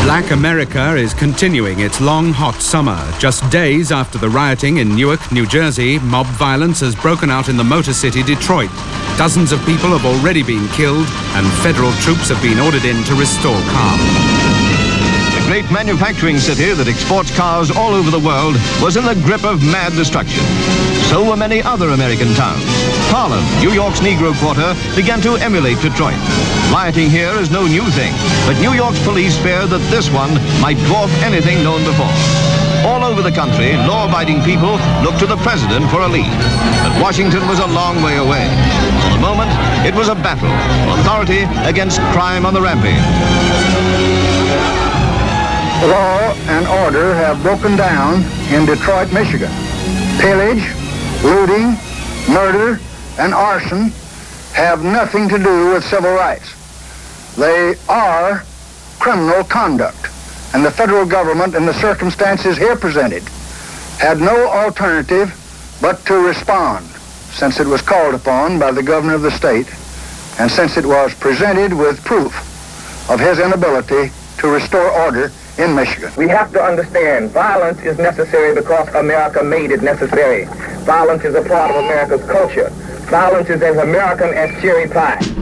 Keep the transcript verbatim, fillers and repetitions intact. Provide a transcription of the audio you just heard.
Black America is continuing its long, hot summer. Just days after the rioting in Newark, New Jersey, mob violence has broken out in the Motor City, Detroit. Dozens of people have already been killed, and federal troops have been ordered in to restore calm. The great manufacturing city that exports cars all over the world was in the grip of mad destruction. So were many other American towns. Harlem, New York's Negro quarter, began to emulate Detroit. Rioting here is no new thing, but New York's police feared that this one might dwarf anything known before. All over the country, law-abiding people looked to the president for a lead. But Washington was a long way away. For the moment, it was a battle, authority against crime on the rampage. Law and order have broken down in Detroit, Michigan. Pillage, looting, murder, and arson have nothing to do with civil rights. They are criminal conduct, and the federal government, in the circumstances here presented, had no alternative but to respond, since it was called upon by the governor of the state, and since it was presented with proof of his inability to restore order in Michigan. We have to understand violence is necessary because America made it necessary. Violence is a part of America's culture. Violence is as American as cherry pie.